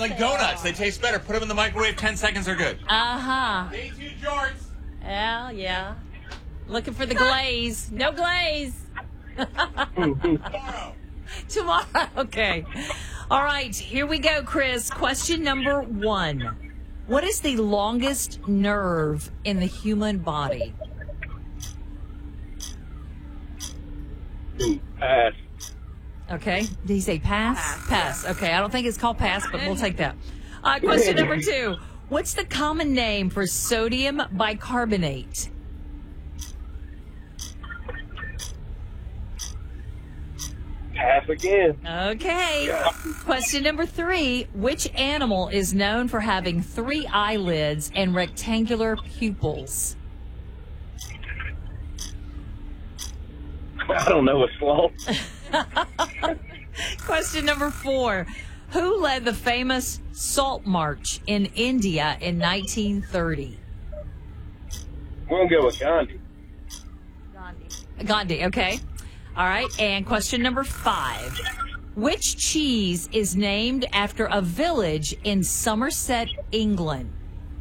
like donuts. They taste better. Put them in the microwave. 10 seconds are good. Uh-huh. Day 2 jorts. Well, yeah. Looking for the glaze. No glaze. Tomorrow. Tomorrow. Okay. All right. Here we go, Chris. Question number 1. What is the longest nerve in the human body? Pass. Okay. Did he say pass? Pass. Okay. I don't think it's called pass, but we'll take that. Question number 2. What's the common name for sodium bicarbonate? Pass again. Okay. Question number 3. Which animal is known for having 3 eyelids and rectangular pupils? I don't know. A sloth. Question number 4. Who led the famous Salt March in India in 1930? We're going to go with Gandhi. Gandhi, okay. All right. And question number 5. Which cheese is named after a village in Somerset, England?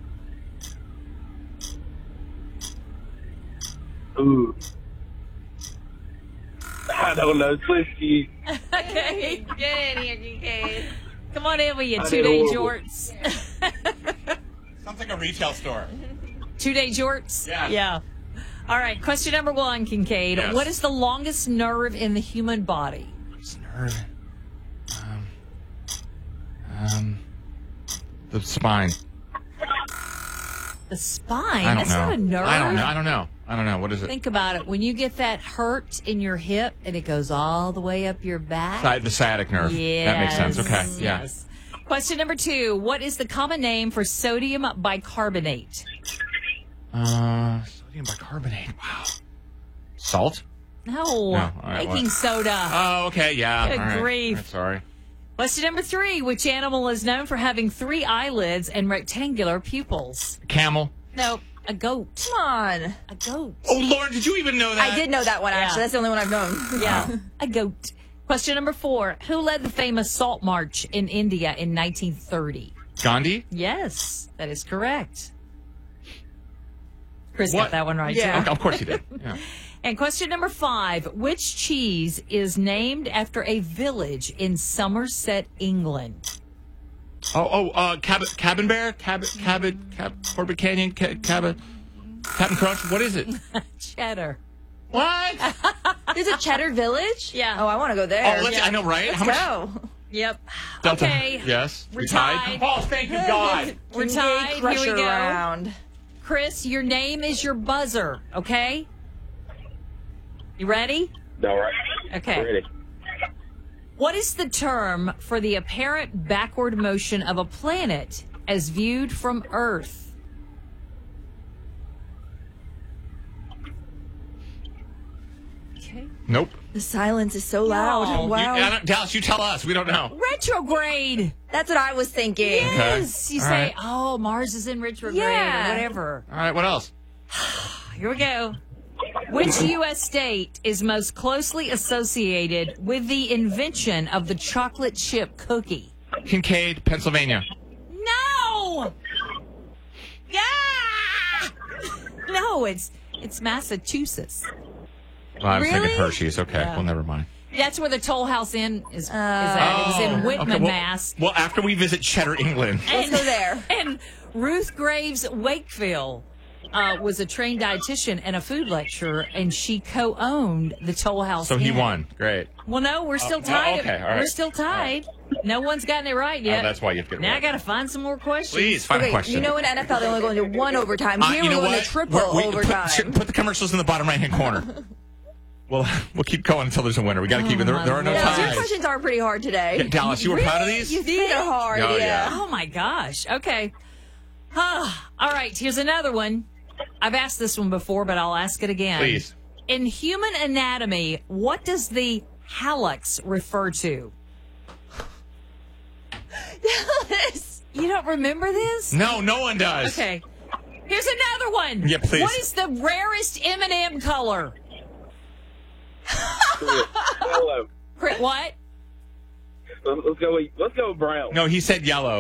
Ooh. I don't know. Swiss cheese. Okay. Get in here, kid. Come on in with you, I 2-day did horrible. jorts. Sounds like a retail store. 2-day jorts? Yeah. Yeah. All right. Question number 1, Kincaid. Yes. What is the longest nerve in the human body? It's nerve. The spine. The spine? I don't That's know. not a nerve. I don't know. What is it? Think about it. When you get that hurt in your hip and it goes all the way up your back. The sciatic nerve. Yes. That makes sense. Okay. Yeah. Yes. Question number 2. What is the common name for sodium bicarbonate? Sodium bicarbonate. Wow. Salt? No. All right, Baking what? soda. Oh, okay. Yeah. Good all right. grief. I'm sorry. Question number 3. Which animal is known for having 3 eyelids and rectangular pupils? Camel. Nope. A goat. Come on. A goat. Oh, Lauren, did you even know that? I did know that one, actually. Yeah. That's the only one I've known. Yeah. A goat. Question number 4. Who led the famous Salt March in India in 1930? Gandhi? Yes, that is correct. Chris What? got that one right, Yeah. too. Of course he did. Yeah. And question number 5. Which cheese is named after a village in Somerset, England? Cabin Bear? Corbett Canyon? Captain Crunch? What is it? Cheddar. What? There's a Cheddar Village? Yeah. Oh, I want to go there. Oh, I know, right? Let's go. Yep. Delta. Okay. Yes. We're We tied? tied. Oh, thank you, God. We're Kincaid tied. Here we Crusher go. round. Chris, your name is your buzzer, okay? You ready? All right. Okay. Ready. What is the term for the apparent backward motion of a planet as viewed from Earth? Okay. Nope. The silence is so loud. No. Wow. Dallas, you tell us. We don't know. Retrograde. That's what I was thinking. Yes. You All say, right. oh, Mars is in retrograde Yeah. or whatever. All right, what else? Here we go. Which U.S. state is most closely associated with the invention of the chocolate chip cookie? Kincaid, Pennsylvania. No! Yeah! No, it's Massachusetts. Well, I was thinking Really? Hershey's. Okay, Yeah. well, never mind. That's where the Toll House Inn is at. It was in Whitman, well, Mass. Well, after we visit Cheddar, England. Let's go there. And Ruth Graves Wakefield was a trained dietitian and a food lecturer, and she co-owned the Toll House So he Inn. won. Great. Well, no, we're still well, tied. okay, all right. We're still tied. No one's gotten it right yet. Oh, that's why you have to get it Now right. I got to find some more questions. Please, find a Okay, question. you know in NFL they only go into 1 overtime. Here you we're know going what? to triple overtime. Put the commercials in the bottom right-hand corner. We'll keep going until there's a winner. We got to keep it. There are no Dallas, your ties. questions are pretty hard today. Yeah, Dallas, you were proud of these? You think they're hard, Oh, yeah. yeah. Oh, my gosh. Okay. All right, here's another one. I've asked this one before, but I'll ask it again. Please. In human anatomy, what does the hallux refer to? Dallas. You don't remember this? No, no one does. Okay. Here's another one. Yeah, please. What is the rarest M&M color? Hello. What? Let's go with brown. No, he said yellow.